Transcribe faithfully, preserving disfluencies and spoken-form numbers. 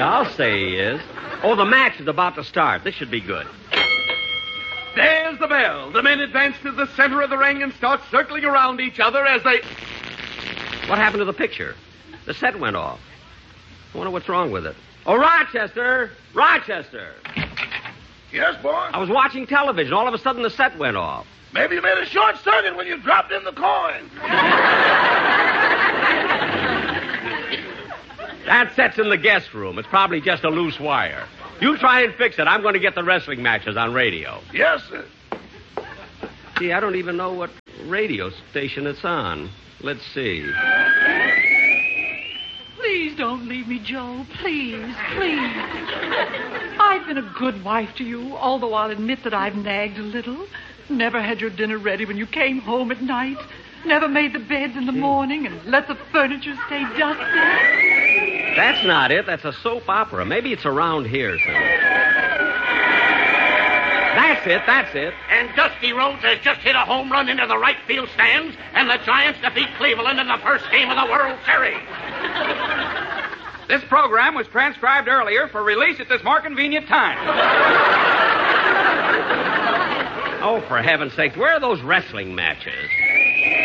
I'll say he is. Oh, the match is about to start. This should be good. There's the bell. The men advance to the center of the ring and start circling around each other as they... What happened to the picture? The set went off. I wonder what's wrong with it. Oh, Rochester! Rochester! Yes, boy? I was watching television. All of a sudden, the set went off. Maybe you made a short circuit when you dropped in the coin. That set's in the guest room. It's probably just a loose wire. You try and fix it. I'm going to get the wrestling matches on radio. Yes, sir. Gee, I don't even know what radio station it's on. Let's see. Please don't leave me, Joe. Please, please. I've been a good wife to you, although I'll admit that I've nagged a little. Never had your dinner ready when you came home at night. Never made the beds in the morning and let the furniture stay dusty. That's not it. That's a soap opera. Maybe it's around here somewhere. That's it. That's it. And Dusty Rhodes has just hit a home run into the right field stands, and the Giants defeat Cleveland in the first game of the World Series. This program was transcribed earlier for release at this more convenient time. Oh, for heaven's sake, where are those wrestling matches?